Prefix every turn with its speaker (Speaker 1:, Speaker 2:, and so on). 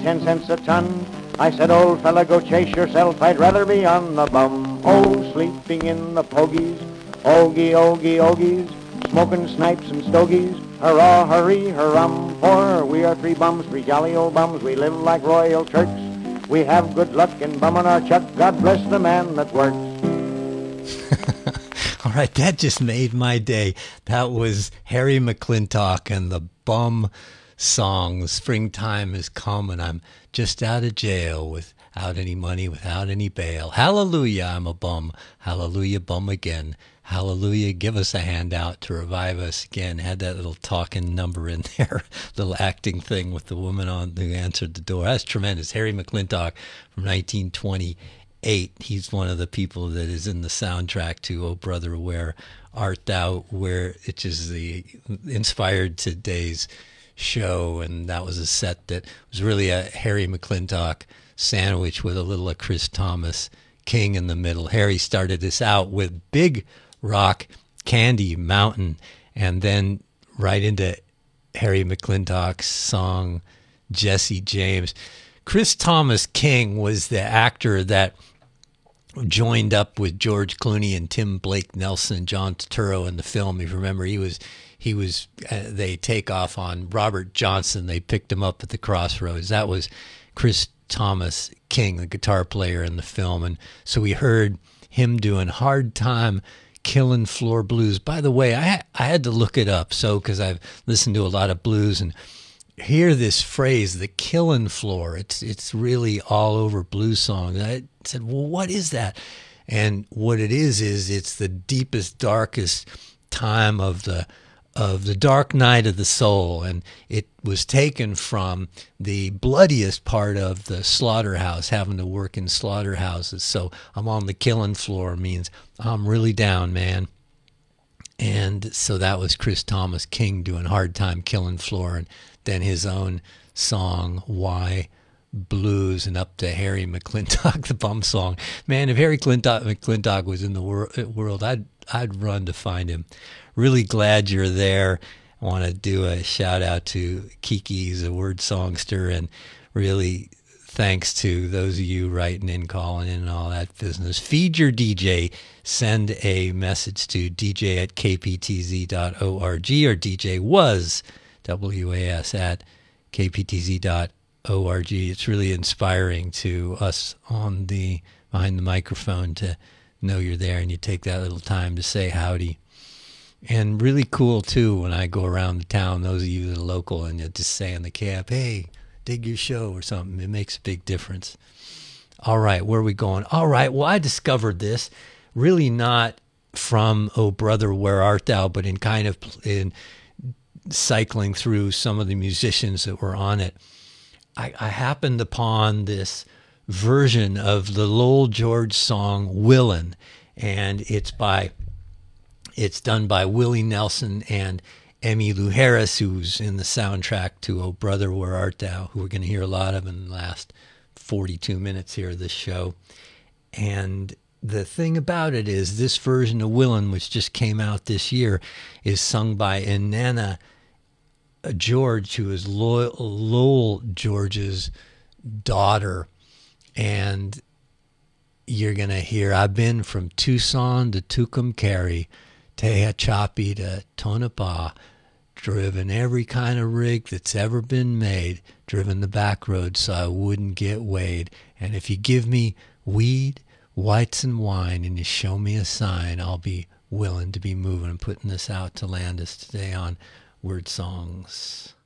Speaker 1: 10 cents a ton. I said, old fella, go chase yourself, I'd rather be on the bum. Oh, sleeping in the pogies, ogie, ogie, ogies, smoking snipes and stogies, hurrah, hurry, hurrum, for we are three bums, three jolly old bums, we live like royal Turks. We have good luck in bumming our chuck, God bless the man that works.
Speaker 2: All right, that just made my day. That was Harry McClintock and the Bum Song. Springtime has come and I'm just out of jail without any money, without any bail. Hallelujah, I'm a bum. Hallelujah, bum again. Hallelujah, give us a handout to revive us again. Had that little talking number in there, little acting thing with the woman on who answered the door. That's tremendous. Harry McClintock from 1928. He's one of the people that is in the soundtrack to Oh Brother, Where Art Thou, where it is inspired today's show, and that was a set that was really a Harry McClintock sandwich with a little of Chris Thomas King in the middle. Harry started this out with Big Rock Candy Mountain, and then right into Harry McClintock's song Jesse James. Chris Thomas King was the actor that joined up with George Clooney and Tim Blake Nelson and John Turturro in the film. If you remember, he was they take off on Robert Johnson. They picked him up at the crossroads. That was Chris Thomas King, the guitar player in the film. And so we heard him doing Hard Time Killin' Floor Blues. By the way, I had to look it up, so because I've listened to a lot of blues and hear this phrase, the killin' floor. It's really all over blues songs. And I said, well, what is that? And what it is it's the deepest, darkest time of the dark night of the soul, and it was taken from the bloodiest part of the slaughterhouse, having to work in slaughterhouses. So I'm on the killing floor means I'm really down, man. And so that was Chris Thomas King doing Hard Time Killin' Floor, and then his own song Why Blues, and up to Harry McClintock, the Bum Song. Man, if Harry McClintock was in the world, I'd run to find him. Really glad you're there. I want to do a shout out to Kiki, he's a word songster, and really thanks to those of you writing in, calling in, and all that business. Feed your DJ. Send a message to dj@kptz.org or DJ was, W-A-S, at kptz.org. It's really inspiring to us on the behind the microphone to know you're there and you take that little time to say howdy. And really cool, too, when I go around the town, those of you that are local, and you just say in the cab, hey, dig your show or something. It makes a big difference. All right, where are we going? All right, well, I discovered this, really not from Oh Brother, Where Art Thou, but in kind of in cycling through some of the musicians that were on it. I happened upon this version of the Lowell George song, Willin', and it's done by Willie Nelson and Emmylou Harris, who's in the soundtrack to Oh Brother, Where Art Thou, who we're going to hear a lot of in the last 42 minutes here of this show. And the thing about it is this version of Willin', which just came out this year, is sung by Inanna George, who is Lowell George's daughter. And you're going to hear, I've been from Tucson to Tucumcari, Tehachapi to Tonopah, driven every kind of rig that's ever been made, driven the back road so I wouldn't get weighed. And if you give me weed, whites, and wine, and you show me a sign, I'll be willing to be moving. I'm putting this out to Landis today on Word Songs.